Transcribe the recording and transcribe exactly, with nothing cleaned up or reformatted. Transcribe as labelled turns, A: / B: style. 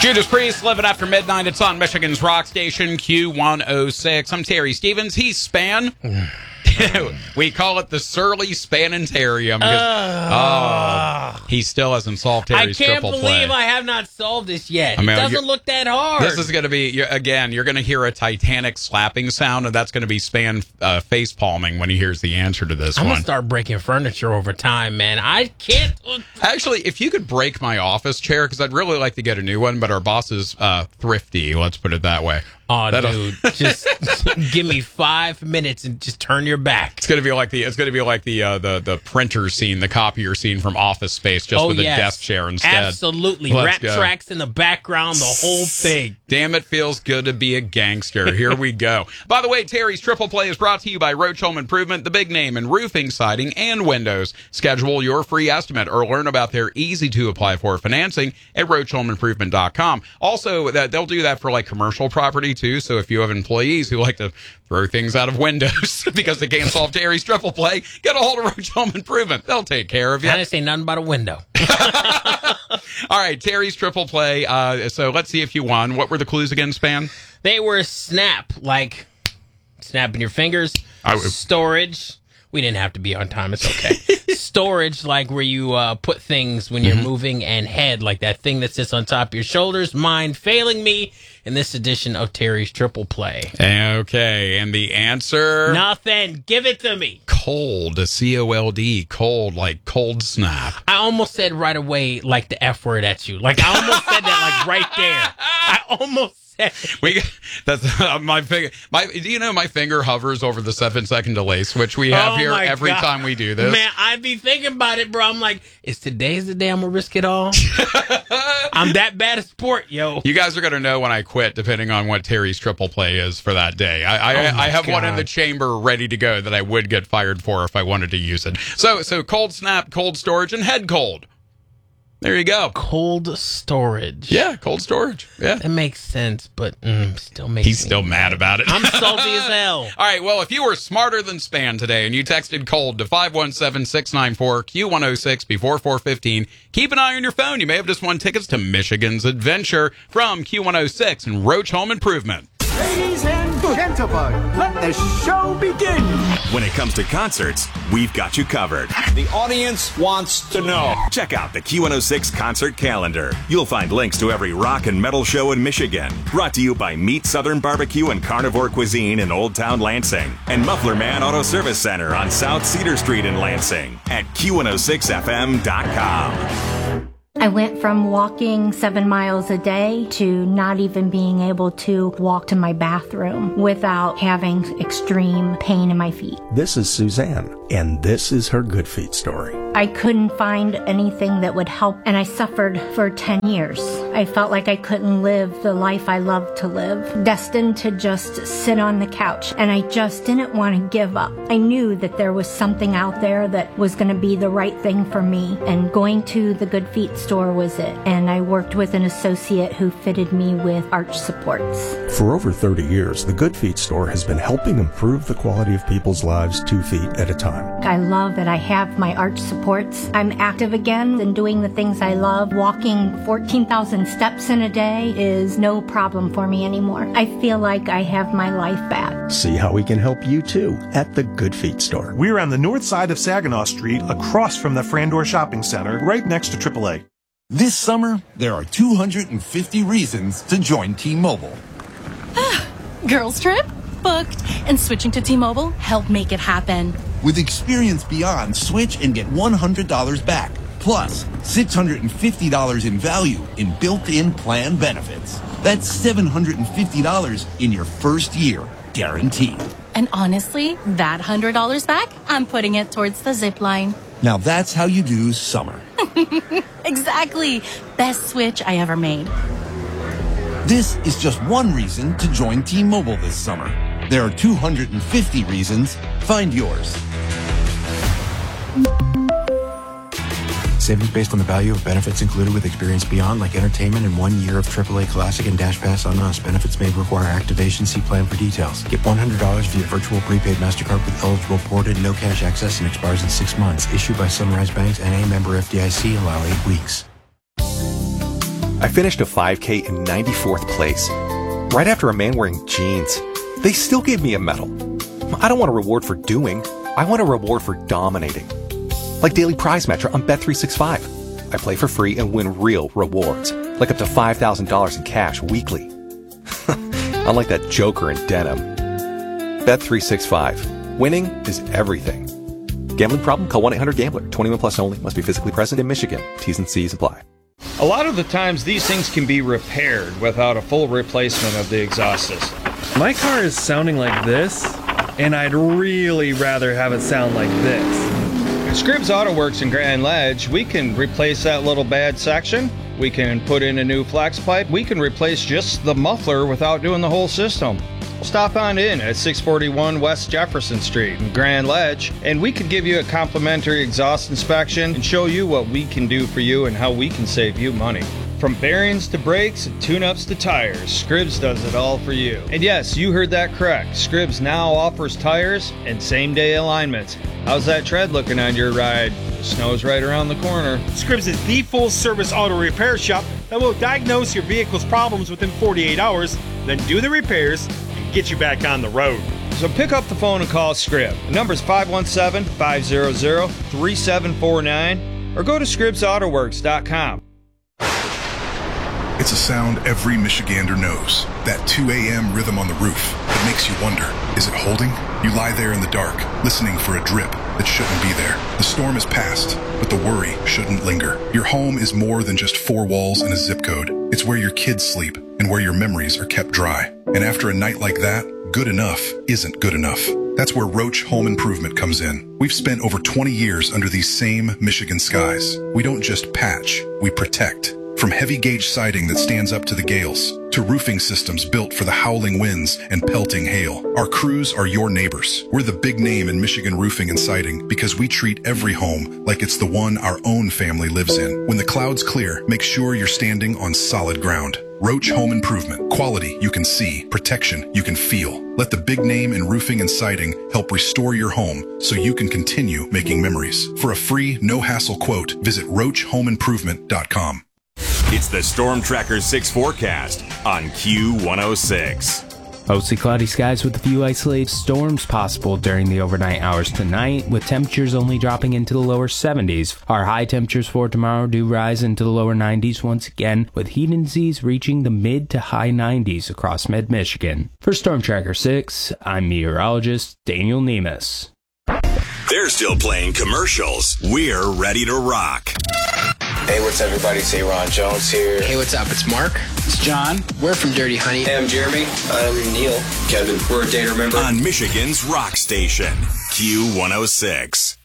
A: Judas Priest, Living After Midnight. It's on Michigan's rock station, Q one oh six. I'm Terry Stevens. He's Span. We call it the Surly Spanitarium because uh, oh, he still hasn't solved Terry's
B: triple
A: play.
B: I can't believe I have not solved this yet.
A: I mean,
B: it doesn't look that hard.
A: This is going to be, again, you're going to hear a Titanic slapping sound, and that's going to be Span uh, face palming when he hears the answer to this
B: I'm
A: one.
B: I'm going to start breaking furniture over time, man. I can't.
A: Actually, if you could break my office chair, because I'd really like to get a new one, but our boss is uh, thrifty, let's put it that way.
B: Oh, That'll... dude, just give me five minutes and just turn your back.
A: It's gonna be like the it's gonna be like the uh, the the printer scene, the copier scene from Office Space, just
B: oh,
A: with
B: yes.
A: a desk chair instead.
B: Absolutely,
A: Let's
B: rap
A: go.
B: tracks in the background, the whole thing.
A: Damn, it feels good to be a gangster. Here we go. By the way, Terry's Triple Play is brought to you by Roach Home Improvement, the big name in roofing, siding, and windows. Schedule your free estimate or learn about their easy to apply for financing at roach home improvement dot com. Also, that they'll do that for like commercial property too. So if you have employees who like to throw things out of windows because they can't solve Terry's Triple Play, get a hold of Roach Home Improvement. They'll take care of you.
B: I didn't say nothing about a window.
A: All right, Terry's Triple Play. Uh, so let's see if you won. What were the clues again, Span?
B: They were snap, like snapping your fingers.
A: I,
B: Storage. We didn't have to be on time. It's okay. Storage, like where you uh, put things when you're mm-hmm. moving, and head, like that thing that sits on top of your shoulders. Mind failing me in this edition of Terry's Triple Play.
A: Okay, and the answer?
B: Nothing. Give it to me.
A: Cold, C O L D, cold, like cold snap.
B: I almost said right away, like the F word at you. Like I almost said that, like right there. I almost.
A: we that's uh, my finger. My do you know my finger hovers over the seven second delay switch we have
B: oh
A: here every
B: God.
A: time we do this.
B: Man, I be thinking about it, bro. I'm like, is today's the day I'm gonna risk it all? I'm that bad at sport, yo.
A: You guys are gonna know when I quit, depending on what Terry's Triple Play is for that day. I I,
B: oh
A: I have
B: God.
A: one in the chamber ready to go that I would get fired for if I wanted to use it. So so cold snap, cold storage, and head cold. There you go.
B: Cold storage.
A: Yeah, cold storage. Yeah.
B: It makes sense, but mm, still makes
A: He's
B: me
A: still mad about it.
B: I'm salty as hell.
A: All right, well, if you were smarter than Span today and you texted cold to five one seven, six nine four, Q one oh six before four fifteen, keep an eye on your phone. You may have just won tickets to Michigan's Adventure from Q one oh six and Roach Home Improvement.
C: Ladies and gentlemen, let the show begin.
D: When it comes to concerts, we've got you covered.
E: The audience wants to know.
D: Check out the Q one oh six concert calendar. You'll find links to every rock and metal show in Michigan. Brought to you by Meat Southern Barbecue and Carnivore Cuisine in Old Town Lansing. And Muffler Man Auto Service Center on South Cedar Street in Lansing at Q one oh six F M dot com.
F: I went from walking seven miles a day to not even being able to walk to my bathroom without having extreme pain in my feet.
G: This is Suzanne, and this is her Good Feet story.
F: I couldn't find anything that would help, and I suffered for ten years. I felt like I couldn't live the life I loved to live, destined to just sit on the couch, and I just didn't want to give up. I knew that there was something out there that was going to be the right thing for me, and going to the Good Feet store was it. And I worked with an associate who fitted me with arch supports.
G: For over thirty years, the Good Feet store has been helping improve the quality of people's lives two feet at a time.
F: I love that I have my arch supports. I'm active again and doing the things I love. Walking fourteen thousand steps in a day is no problem for me anymore. I feel like I have my life back.
G: See how we can help you too at the Good Feet store.
H: We're on the north side of Saginaw Street, across from the Frandor Shopping Center, right next to triple A.
I: This summer, there are two hundred fifty reasons to join T-Mobile.
J: Girls trip? Booked. And switching to T-Mobile helped make it happen.
I: With Experience Beyond, switch and get one hundred dollars back. Plus, six hundred fifty dollars in value in built-in plan benefits. That's seven hundred fifty dollars in your first year, guaranteed.
J: And honestly, that one hundred dollars back, I'm putting it towards the zip line.
I: Now that's how you do summer.
J: Exactly. Best switch I ever made.
I: This is just one reason to join T-Mobile this summer. There are two hundred fifty reasons. Find yours.
K: Savings based on the value of benefits included with Experience Beyond, like entertainment and one year of triple A Classic and Dash Pass on us. Benefits may require activation. See plan for details. Get one hundred dollars via virtual prepaid MasterCard with eligible ported, no cash access, and expires in six months. Issued by Sunrise Banks, N A, member F D I C, allow eight weeks.
L: I finished a five K in ninety-fourth place, right after a man wearing jeans. They still gave me a medal. I don't want a reward for doing. I want a reward for dominating. Like Daily Prize Matcher on Bet three sixty-five. I play for free and win real rewards, like up to five thousand dollars in cash weekly. Unlike that joker in denim. Bet three sixty-five. Winning is everything. Gambling problem? Call one eight hundred gambler. twenty-one plus only. Must be physically present in Michigan. T's and C's apply.
E: A lot of the times these things can be repaired without a full replacement of the exhaust system.
M: My car is sounding like this, and I'd really rather have it sound like this.
E: At Scribbs Auto Works in Grand Ledge, we can replace that little bad section. We can put in a new flex pipe. We can replace just the muffler without doing the whole system. Stop on in at six forty-one West Jefferson Street in Grand Ledge, and we could give you a complimentary exhaust inspection and show you what we can do for you and how we can save you money. From bearings to brakes and tune-ups to tires, Scribbs does it all for you. And yes, you heard that correct. Scribbs now offers tires and same-day alignments. How's that tread looking on your ride? The snow's right around the corner.
N: Scribbs is the full-service auto repair shop that will diagnose your vehicle's problems within forty-eight hours, then do the repairs and get you back on the road.
E: So pick up the phone and call Scribb. The number's five one seven, five zero zero, three seven four nine or go to scribbs auto works dot com.
O: It's a sound every Michigander knows. That two a.m. rhythm on the roof that makes you wonder, is it holding? You lie there in the dark, listening for a drip that shouldn't be there. The storm is past, but the worry shouldn't linger. Your home is more than just four walls and a zip code. It's where your kids sleep and where your memories are kept dry. And after a night like that, good enough isn't good enough. That's where Roach Home Improvement comes in. We've spent over twenty years under these same Michigan skies. We don't just patch, we protect. From heavy gauge siding that stands up to the gales, to roofing systems built for the howling winds and pelting hail. Our crews are your neighbors. We're the big name in Michigan roofing and siding because we treat every home like it's the one our own family lives in. When the clouds clear, make sure you're standing on solid ground. Roach Home Improvement. Quality you can see, protection you can feel. Let the big name in roofing and siding help restore your home so you can continue making memories. For a free, no-hassle quote, visit roach home improvement dot com.
D: It's the Storm Tracker six forecast on Q one oh six.
P: Mostly cloudy skies with a few isolated storms possible during the overnight hours tonight, with temperatures only dropping into the lower seventies. Our high temperatures for tomorrow do rise into the lower nineties once again, with heat indices reaching the mid to high nineties across mid-Michigan. For Storm Tracker six, I'm meteorologist Daniel Nemus.
D: They're still playing commercials. We're ready to rock.
Q: Hey, what's up, everybody? It's Aaron Jones here.
R: Hey, what's up? It's Mark.
Q: It's John.
R: We're from Dirty Honey.
Q: Hey, I'm Jeremy. I'm Neil. Kevin. We're a Data Remember.
D: On Michigan's rock station, Q one oh six.